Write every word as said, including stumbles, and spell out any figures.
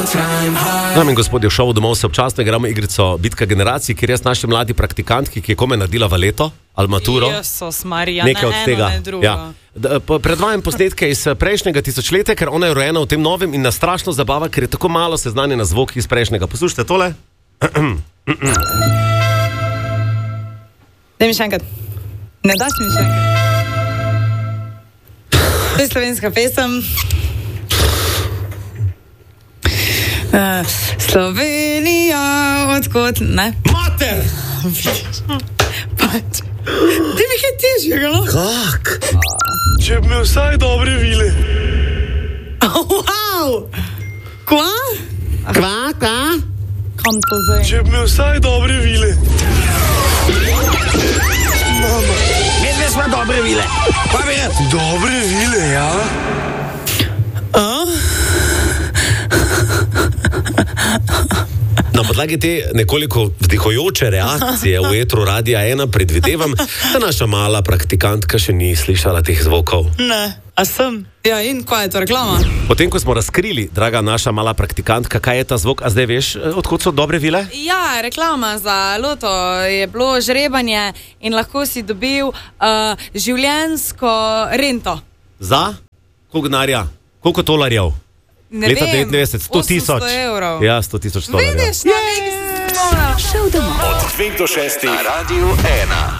Dame in gospodje, v šovu Domov se občasno igramo igrico Bitka generacij, kjer jaz naši mladi praktikantki, ki je komaj naredila valeto ali maturo, Jezus, Marija, nekaj od ne tega. eno, ne drugo. Ja. Da, pa predvajam posnetke iz prejšnjega tisočletja, ker ona je rojena v tem novem in nas strašno zabava, ker je tako malo seznanjena zvok iz prejšnjega. Poslušajte tole. Daj mi še enkrat. Ne daš mi še enkrat. To je slovenska pesem. Uh, Slovenija, odkot, ne? Mater! Pač. Ti mi kaj težjega, no? Kak? Če bi imel vsaj dobre vile. Wow! Kva? Kva, kva? Kam to zdaj? Če bi imel vsaj dobre vile. Medve smo dobre vile. Pa bi rad. Dobre vile, ja? A? Na podlagi te nekoliko vdihujoče reakcije v etru Radia ena predvidevam, da naša mala praktikantka še ni slišala teh zvokov. Ne. A sem? Ja, in kaj je to reklama? Potem, ko smo razkrili, draga naša mala praktikantka, kaj je ta zvok, a zdaj veš, odkot so dobre vile? Ja, reklama za loto je bilo žrebanje in lahko si dobil uh, življenjsko rento. Za? Koliko denarja? Koliko tolarjev? Ne Leta vem, devetnajst, sto tisoč. osemsto evrov. Ja, sto tisoč tolarjev. Vidiš, na nekaj. Šel domov. Od dveh do šestih na Radiu ena.